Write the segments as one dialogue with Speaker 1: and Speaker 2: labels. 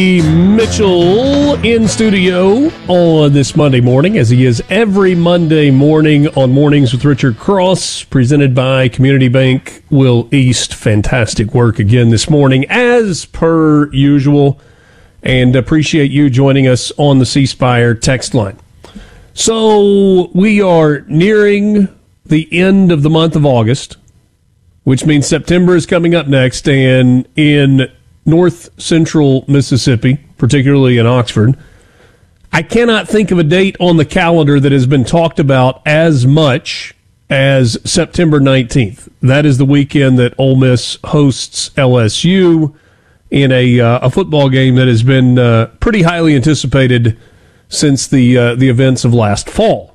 Speaker 1: Mitchell in studio on this Monday morning, as he is every Monday morning on Mornings with Richard Cross, presented by Community Bank Will East. Fantastic work again this morning, as per usual, and appreciate you joining us on the C Spire text line. So we are nearing the end of the month of August, which means September is coming up next, and in north central Mississippi, particularly in Oxford, I cannot think of a date on the calendar that has been talked about as much as September 19th. That is the weekend that Ole Miss hosts LSU in a football game that has been pretty highly anticipated since the events of last fall.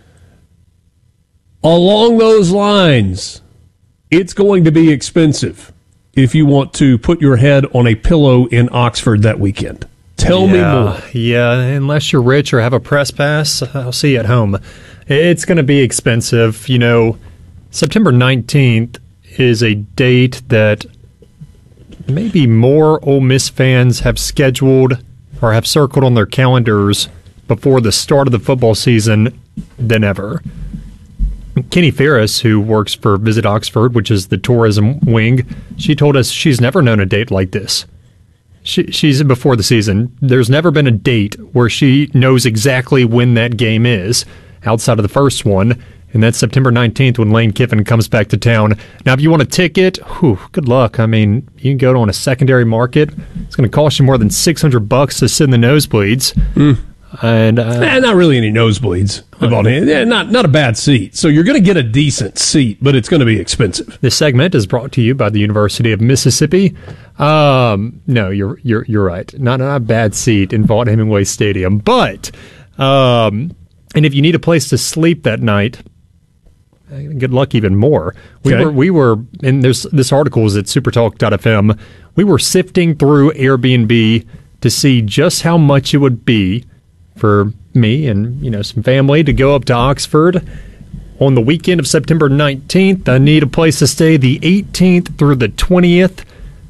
Speaker 1: Along those lines, it's going to be expensive if you want to put your head on a pillow in Oxford that weekend. Tell me more.
Speaker 2: Yeah, unless you're rich or have a press pass, I'll see you at home. It's going to be expensive. You know, September 19th is a date that maybe more Ole Miss fans have scheduled or have circled on their calendars before the start of the football season than ever. Kenny Ferris, who works for Visit Oxford, which is the tourism wing, she told us she's never known a date like this. She's before the season. There's never been a date where she knows exactly when that game is outside of the first one, and that's September 19th when Lane Kiffin comes back to town. Now, if you want a ticket, good luck. I mean, you can go on a secondary market. It's going to cost you more than $600 to sit in the nosebleeds. And
Speaker 1: not really any nosebleeds. Not a bad seat. So you're going to get a decent seat, but it's going to be expensive.
Speaker 2: This segment is brought to you by the University of Mississippi. No, you're right. Not a bad seat in Vaught Hemingway Stadium, but and if you need a place to sleep that night, good luck even more. We were and this article is at supertalk.fm. We were sifting through Airbnb to see just how much it would be for me and some family to go up to Oxford on the weekend of September 19th. I need a place to stay the 18th through the 20th.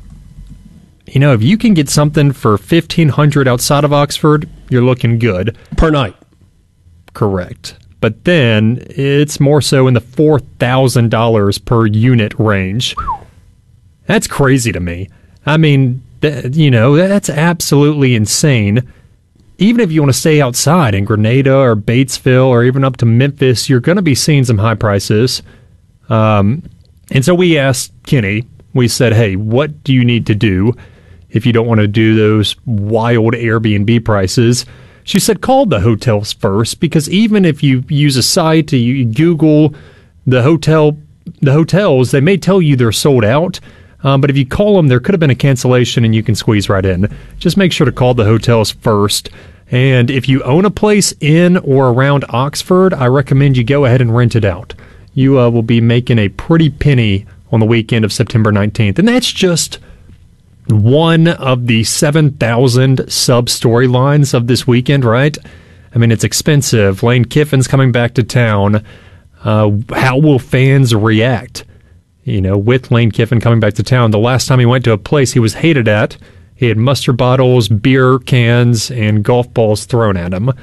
Speaker 2: If you can get something for $1,500 outside of Oxford, you're looking good.
Speaker 1: Per night.
Speaker 2: Correct. But then it's more so in the $4,000 per unit range. That's crazy to me. I mean, that's absolutely insane. Even if you want to stay outside in Grenada or Batesville or even up to Memphis, you're going to be seeing some high prices. And so we asked Kenny, we said, hey, what do you need to do if you don't want to do those wild Airbnb prices? She said, call the hotels first, because even if you use a site, you Google the hotels, they may tell you they're sold out. But if you call them, there could have been a cancellation and you can squeeze right in. Just make sure to call the hotels first. And if you own a place in or around Oxford, I recommend you go ahead and rent it out. You will be making a pretty penny on the weekend of September 19th. And that's just one of the 7,000 sub-storylines of this weekend, right? I mean, it's expensive. Lane Kiffin's coming back to town. How will fans react? With Lane Kiffin coming back to town, the last time he went to a place he was hated at, he had mustard bottles, beer cans, and golf balls thrown at him.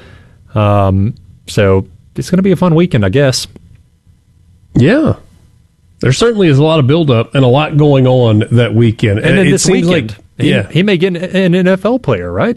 Speaker 2: So it's going to be a fun weekend, I guess.
Speaker 1: Yeah. There certainly is a lot of buildup and a lot going on that weekend.
Speaker 2: And then this weekend, he may get an NFL player, right?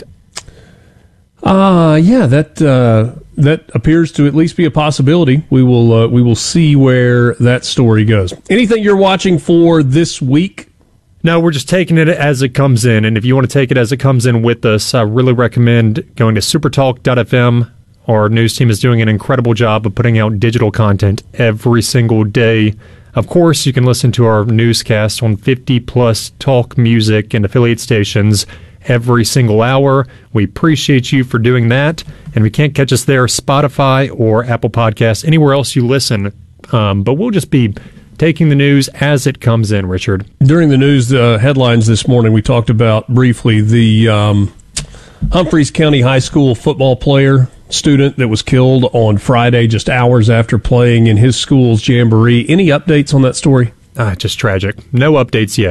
Speaker 2: That appears to at least be a possibility. We will see where that story goes. Anything you're watching for this week? No, we're just taking it as it comes in. And if you want to take it as it comes in with us, I really recommend going to supertalk.fm. Our news team is doing an incredible job of putting out digital content every single day. Of course, you can listen to our newscast on 50-plus talk music and affiliate stations every single hour. We appreciate you for doing that. And we can't catch us there, Spotify or Apple Podcasts, anywhere else you listen. But we'll just be taking the news as it comes in, Richard.
Speaker 1: During the news headlines this morning, we talked about briefly the Humphreys County High School football student that was killed on Friday just hours after playing in his school's jamboree. Any updates on that story?
Speaker 2: Just tragic. No updates yet.